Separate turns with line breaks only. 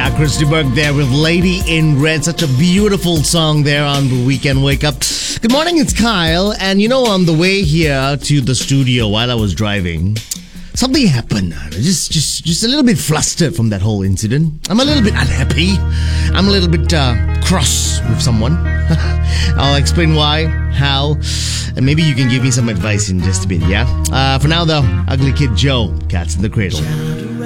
Yeah, Christy Burke there with Lady in Red. Such a beautiful song there on the Weekend Wake Up. Good morning, it's Kyle. And on the way here to the studio while I was driving, something happened. Just a little bit flustered from that whole incident. I'm a little bit unhappy. I'm a little bit cross with someone. I'll explain why, how, and maybe you can give me some advice in just a bit, yeah? For now, though, Ugly Kid Joe, Cats in the Cradle.